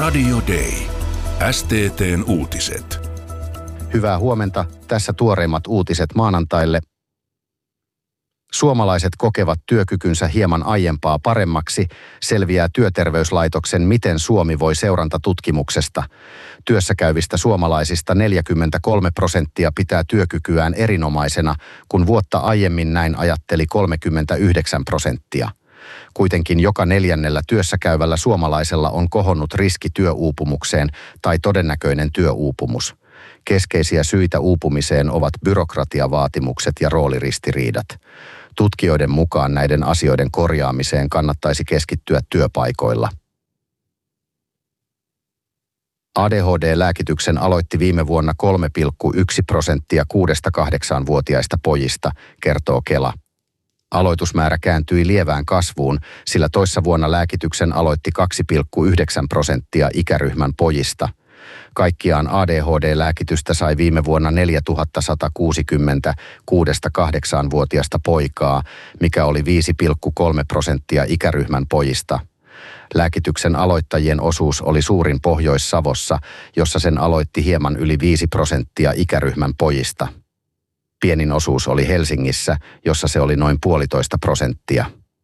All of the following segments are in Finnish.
Radio Day. STT:n uutiset. Hyvää huomenta. Tässä tuoreimmat uutiset maanantaille. Suomalaiset kokevat työkykynsä hieman aiempaa paremmaksi, selviää Työterveyslaitoksen Miten Suomi voi -seurantatutkimuksesta. Työssäkäyvistä suomalaisista 43% pitää työkykyään erinomaisena, kun vuotta aiemmin näin ajatteli 39%. Kuitenkin joka 4. työssäkäyvällä suomalaisella on kohonnut riski työuupumukseen tai todennäköinen työuupumus. Keskeisiä syitä uupumiseen ovat byrokratiavaatimukset ja rooliristiriidat. Tutkijoiden mukaan näiden asioiden korjaamiseen kannattaisi keskittyä työpaikoilla. ADHD-lääkityksen aloitti viime vuonna 3,1% 6-8-vuotiaista pojista, kertoo Kela. Aloitusmäärä kääntyi lievään kasvuun, sillä toissa vuonna lääkityksen aloitti 2,9% ikäryhmän pojista. Kaikkiaan ADHD-lääkitystä sai viime vuonna 4160 6-8-vuotiaista poikaa, mikä oli 5,3% ikäryhmän pojista. Lääkityksen aloittajien osuus oli suurin Pohjois-Savossa, jossa sen aloitti hieman yli 5% ikäryhmän pojista. Pienin osuus oli Helsingissä, jossa se oli noin 1,5%.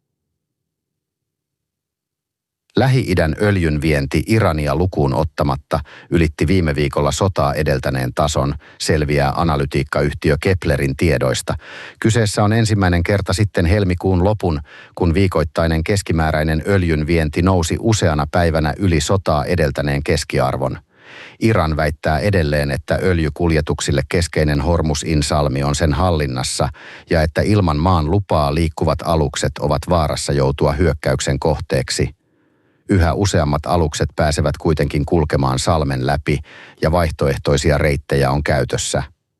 Lähi-idän öljyn vienti Irania lukuun ottamatta ylitti viime viikolla sotaa edeltäneen tason, selviää analytiikkayhtiö Keplerin tiedoista. Kyseessä on ensimmäinen kerta sitten helmikuun lopun, kun viikoittainen keskimääräinen öljyn vienti nousi useana päivänä yli sotaa edeltäneen keskiarvon. Iran väittää edelleen, että öljykuljetuksille keskeinen Hormuz-salmi on sen hallinnassa ja että ilman maan lupaa liikkuvat alukset ovat vaarassa joutua hyökkäyksen kohteeksi. Yhä useammat alukset pääsevät kuitenkin kulkemaan salmen läpi ja vaihtoehtoisia reittejä on käytössä.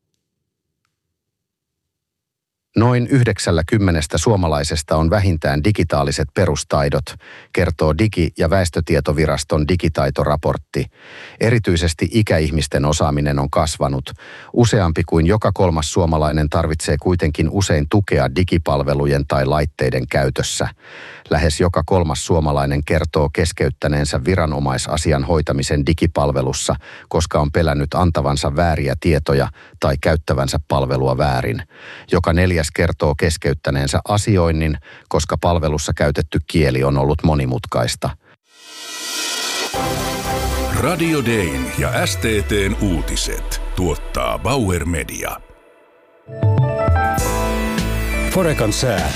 Noin 90 suomalaisesta on vähintään digitaaliset perustaidot, kertoo Digi- ja väestötietoviraston digitaitoraportti. Erityisesti ikäihmisten osaaminen on kasvanut. Useampi kuin joka 3. suomalainen tarvitsee kuitenkin usein tukea digipalvelujen tai laitteiden käytössä. Lähes joka 3. suomalainen kertoo keskeyttäneensä viranomaisasian hoitamisen digipalvelussa, koska on pelännyt antavansa vääriä tietoja tai käyttävänsä palvelua väärin. Joka 4. kertoo keskeyttäneensä asioinnin, koska palvelussa käytetty kieli on ollut monimutkaista. Radio Dayn ja STT:n uutiset tuottaa Bauer Media. Forecan sää.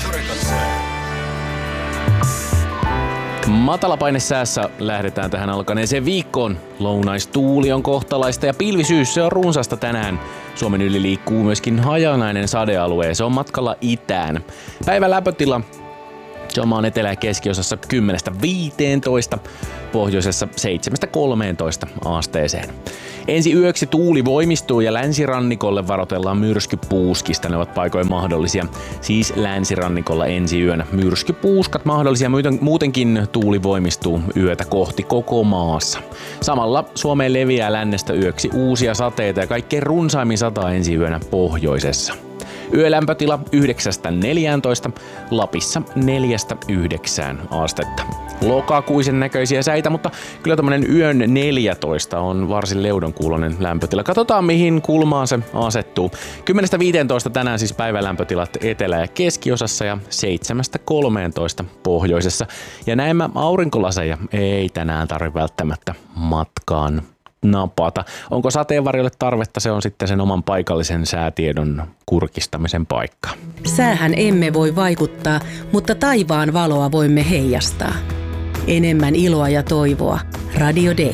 Matalapainesäässä lähdetään tähän alkaneeseen viikkoon. Lounaistuuli on kohtalaista ja pilvisyys se on runsasta tänään. Suomen yli liikkuu myöskin hajanainen sadealue ja se on matkalla itään. Päivän lämpötila se on maan etelä- ja keskiosassa 10-15, pohjoisessa 7-13 asteeseen. Ensi yöksi tuuli voimistuu ja länsirannikolle varoitellaan myrskypuuskista. Ne ovat paikoin mahdollisia. Siis länsirannikolla ensi yönä myrskypuuskat mahdollisia. Muutenkin tuuli voimistuu yötä kohti koko maassa. Samalla Suomeen leviää lännestä yöksi uusia sateita ja kaikkein runsaimmin sataa ensi yönä pohjoisessa. Yölämpötila 9-14, Lapissa 4-9 astetta. Lokakuisen näköisiä säitä, mutta kyllä tämmönen yön 14 on varsin leudonkuuloinen lämpötila. Katsotaan mihin kulmaan se asettuu. 10-15 tänään siis päivälämpötilat etelä- ja keskiosassa ja 7-13 pohjoisessa. Ja näemmä aurinkolaseja ei tänään tarvitse välttämättä matkaan napata. Onko sateenvarjolle tarvetta, se on sitten sen oman paikallisen säätiedon kurkistamisen paikka. Säähän emme voi vaikuttaa, mutta taivaan valoa voimme heijastaa. Enemmän iloa ja toivoa. Radio Day.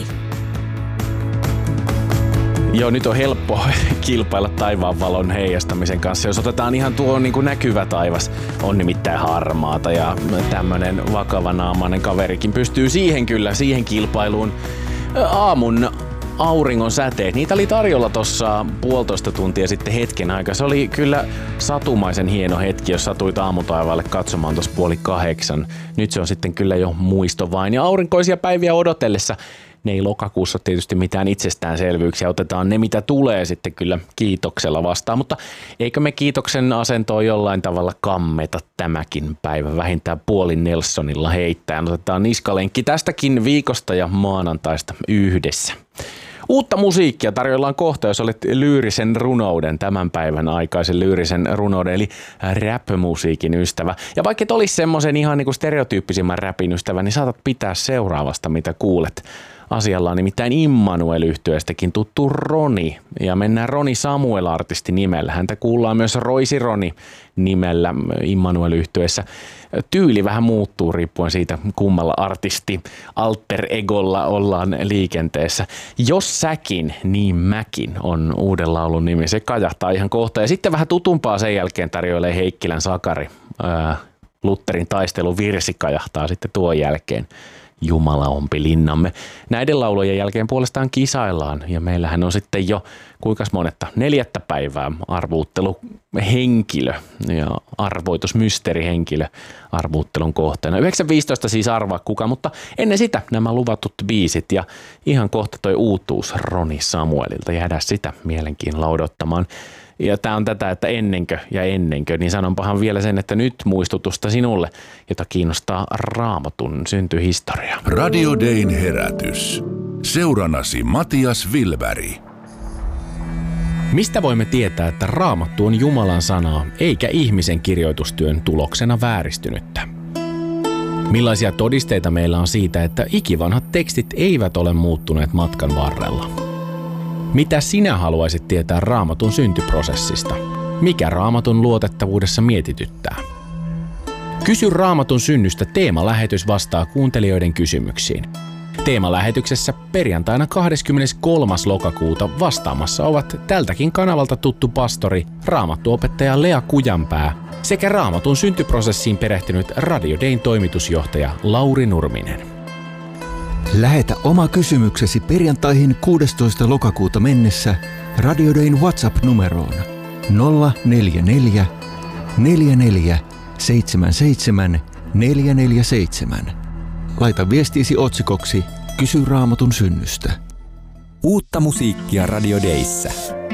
Joo, nyt on helppo kilpailla taivaanvalon heijastamisen kanssa. Jos otetaan ihan tuo niin kuin näkyvä taivas, on nimittäin harmaata ja tämmönen vakavanaamainen kaverikin pystyy siihen kilpailuun. Aamun auringon säteet, niitä oli tarjolla tuossa 1,5 tuntia sitten hetken aikaa. Se oli kyllä satumaisen hieno hetki, jos satuit aamutaivaalle katsomaan tuossa 7:30. Nyt se on sitten kyllä jo muisto vain. Ja aurinkoisia päiviä odotellessa ne ei lokakuussa tietysti mitään itsestäänselvyyksiä. Otetaan ne, mitä tulee sitten kyllä kiitoksella vastaan, mutta eikö me kiitoksen asentoa jollain tavalla kammeta tämäkin päivä vähintään puolin Nelsonilla heittäen. Otetaan niskalenkki tästäkin viikosta ja maanantaista yhdessä. Uutta musiikkia tarjoillaan kohta, jos olet lyyrisen runouden, tämän päivän aikaisen lyyrisen runouden, eli rap-musiikin ystävä. Ja vaikka et olisi semmoisen ihan niin kuin stereotyyppisimmän rapin ystävä, niin saatat pitää seuraavasta, mitä kuulet. Asialla on nimittäin Immanuel-yhtyeestäkin tuttu Roni, ja mennään Roni Samuel-artisti nimellä. Häntä kuullaan myös Roisi Roni nimellä Immanuel-yhtyeessä. Tyyli vähän muuttuu riippuen siitä, kummalla artisti alter egolla ollaan liikenteessä. Jos säkin, niin mäkin on uuden laulun nimi. Se kajahtaa ihan kohta. Ja sitten vähän tutumpaa sen jälkeen tarjoilee Heikkilän Sakari. Lutherin taistelun virsi kajahtaa sitten tuon jälkeen. Jumala ompi linnamme. Näiden laulujen jälkeen puolestaan kisaillaan ja meillähän on sitten jo kuinkas monetta 4. päivää arvuutteluhenkilö ja arvoitusmysteerihenkilö arvuuttelun kohteena. 9.15 siis arvaa kuka, mutta ennen sitä nämä luvatut biisit ja ihan kohta toi uutuus Roni Samuelilta. Jäädään sitä mielenkiinnolla odottamaan. Ja tää on tätä, että ennen, niin sanonpahan vielä sen, että nyt muistutusta sinulle, jota kiinnostaa Raamatun syntyhistoria. Radio Dayn herätys. Seurannasi Matias Vilberg. Mistä voimme tietää, että Raamattu on Jumalan sanaa, eikä ihmisen kirjoitustyön tuloksena vääristynyttä? Millaisia todisteita meillä on siitä, että ikivanhat tekstit eivät ole muuttuneet matkan varrella? Mitä sinä haluaisit tietää Raamatun syntyprosessista? Mikä Raamatun luotettavuudessa mietityttää? Kysy Raamatun synnystä teemalähetys vastaa kuuntelijoiden kysymyksiin. Teemalähetyksessä perjantaina 23. lokakuuta vastaamassa ovat tältäkin kanavalta tuttu pastori, raamattuopettaja Lea Kujanpää sekä Raamatun syntyprosessiin perehtynyt Radio Dayn toimitusjohtaja Lauri Nurminen. Lähetä oma kysymyksesi perjantaihin 16. lokakuuta mennessä Radio Dayn WhatsApp-numeroon 044 44 77 447. Laita viestiisi otsikoksi Kysy Raamatun synnystä. Uutta musiikkia Radio Dayssä.